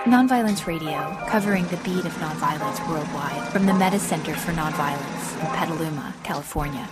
Nonviolence Radio, covering the beat of nonviolence worldwide from the Meta Center for Nonviolence in Petaluma, California.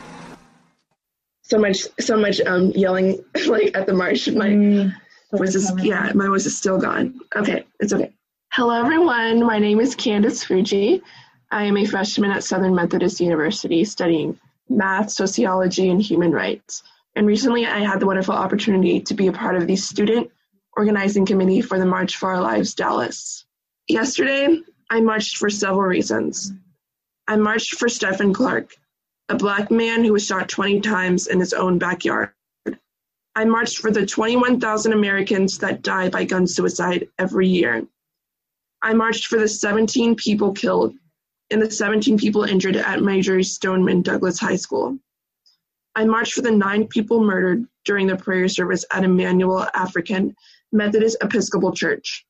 So much yelling like at the march. My voice is still gone. Okay, it's okay. Hello everyone, my name is Candace Fuji. I am a freshman at Southern Methodist University studying math, sociology, and human rights. And recently I had the wonderful opportunity to be a part of the student organizing committee for the March for Our Lives Dallas. Yesterday, I marched for several reasons. I marched for Stephen Clark, a Black man who was shot 20 times in his own backyard. I marched for the 21,000 Americans that die by gun suicide every year. I marched for the 17 people killed and the 17 people injured at Marjory Stoneman Douglas High School. I marched for the 9 people murdered during the prayer service at Emmanuel African Methodist Episcopal Church.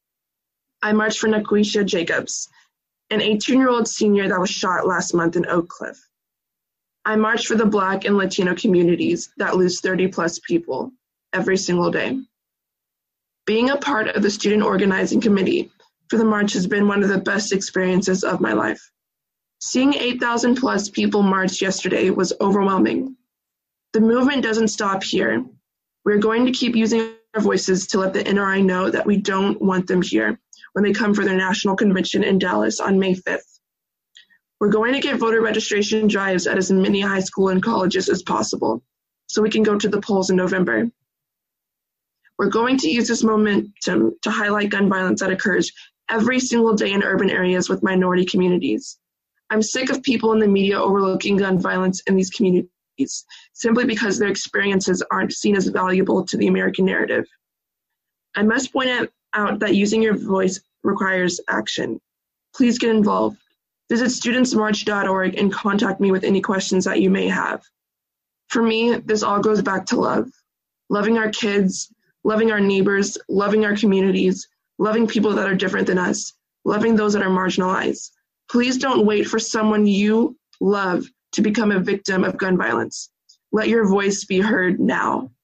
I marched for Naquisha Jacobs, an 18-year-old senior that was shot last month in Oak Cliff. I marched for the Black and Latino communities that lose 30-plus people every single day. Being a part of the student organizing committee for the march has been one of the best experiences of my life. Seeing 8,000-plus people march yesterday was overwhelming. The movement doesn't stop here. We're going to keep using our voices to let the NRI know that we don't want them here when they come for their national convention in Dallas on May 5th. We're going to get voter registration drives at as many high school and colleges as possible so we can go to the polls in November. We're going to use this momentum to highlight gun violence that occurs every single day in urban areas with minority communities. I'm sick of people in the media overlooking gun violence in these communities simply because their experiences aren't seen as valuable to the American narrative. I must point out that using your voice requires action. Please get involved. Visit studentsmarch.org and contact me with any questions that you may have. For me, this all goes back to love. Loving our kids, loving our neighbors, loving our communities, loving people that are different than us, loving those that are marginalized. Please don't wait for someone you love to become a victim of gun violence. Let your voice be heard now.